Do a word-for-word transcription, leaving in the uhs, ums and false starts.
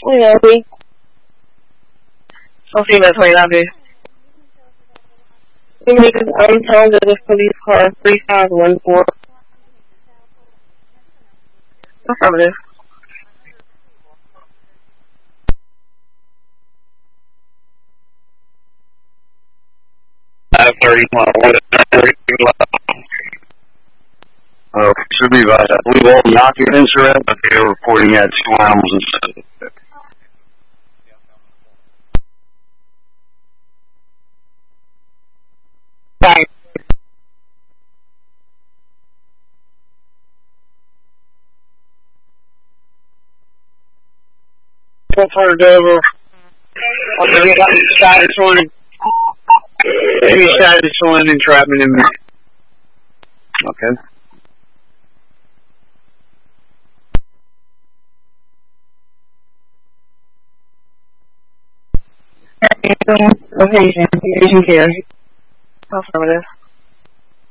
Yeah, we. Sophie, that's what I do. I'm told that the police car three five one four. Affirmative. five thirty-one. Uh, should be advised, I believe all the occupants are out, but they are reporting at two animals instead. Right. Confirmed over. Okay, we got shot at someone. Maybe shot at someone entrapment in there. Okay. Location. Location care. Affirmative.